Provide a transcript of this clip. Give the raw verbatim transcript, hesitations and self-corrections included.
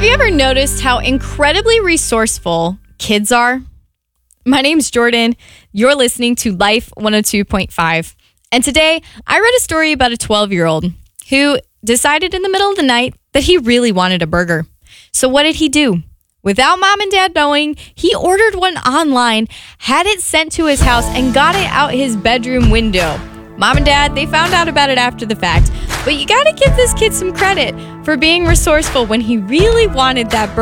Have you ever noticed how incredibly resourceful kids are? My name's Jordan. You're listening to Life one oh two point five. And today, I read a story about a twelve-year-old who decided in the middle of the night that he really wanted a burger. So what did he do? Without mom and dad knowing, he ordered one online, had it sent to his house, and got it out his bedroom window. Mom and dad, they found out about it after the fact. But you gotta give this kid some credit for being resourceful when he really wanted that burger.